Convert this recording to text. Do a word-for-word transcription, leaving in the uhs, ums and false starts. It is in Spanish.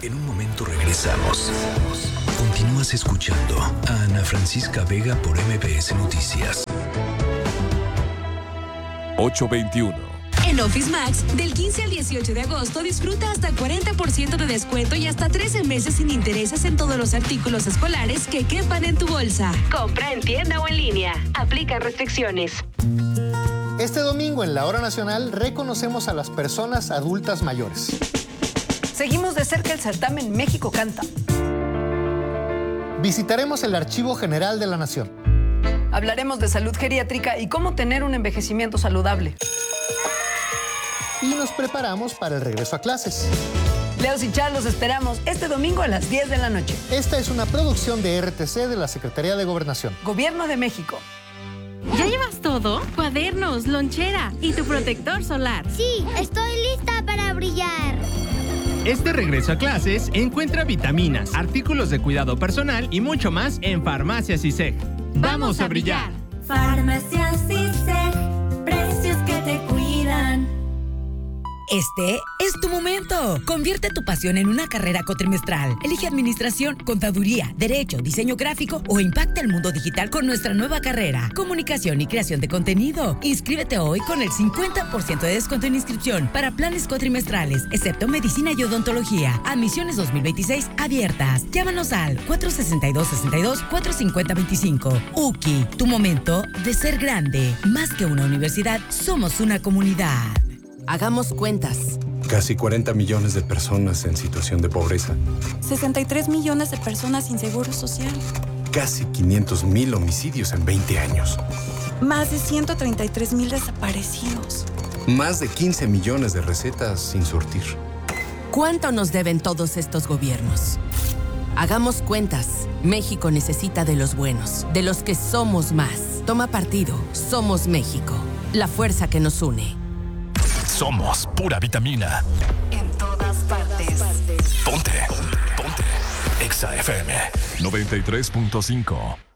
En un momento regresamos. Continúas escuchando a Ana Francisca Vega por M B S Noticias. ocho veintiuno. En Office Max, del quince al dieciocho de agosto, disfruta hasta cuarenta por ciento de descuento y hasta trece meses sin intereses en todos los artículos escolares que quepan en tu bolsa. Compra en tienda o en línea. Aplica restricciones. Este domingo en la Hora Nacional reconocemos a las personas adultas mayores. Seguimos de cerca el certamen México Canta. Visitaremos el Archivo General de la Nación. Hablaremos de salud geriátrica y cómo tener un envejecimiento saludable. Y nos preparamos para el regreso a clases. Leos y Char los esperamos este domingo a las diez de la noche. Esta es una producción de R T C de la Secretaría de Gobernación. Gobierno de México. ¿Ya llevas todo? Cuadernos, lonchera y tu protector solar. Sí, estoy lista para brillar. Este regreso a clases encuentra vitaminas, artículos de cuidado personal y mucho más en Farmacias I S E G. ¡Vamos a brillar! Farmacias I S E G, precios que te cuidan. Este es tu momento. Convierte tu pasión en una carrera cuatrimestral. Elige administración, contaduría, derecho, diseño gráfico o impacta el mundo digital con nuestra nueva carrera, comunicación y creación de contenido. Inscríbete hoy con el cincuenta por ciento de descuento en inscripción para planes cuatrimestrales, excepto medicina y odontología. Admisiones dos mil veintiséis abiertas. Llámanos al cuatro sesenta y dos, sesenta y dos, cuatro cincuenta, veinticinco. U C I, tu momento de ser grande. Más que una universidad, somos una comunidad. Hagamos cuentas. Casi cuarenta millones de personas en situación de pobreza. sesenta y tres millones de personas sin seguro social. Casi quinientos mil homicidios en veinte años. Más de ciento treinta y tres mil desaparecidos. Más de quince millones de recetas sin surtir. ¿Cuánto nos deben todos estos gobiernos? Hagamos cuentas. México necesita de los buenos, de los que somos más. Toma partido. Somos México. La fuerza que nos une. Somos pura vitamina. En todas partes. Ponte. Ponte. Exa F M noventa y tres punto cinco.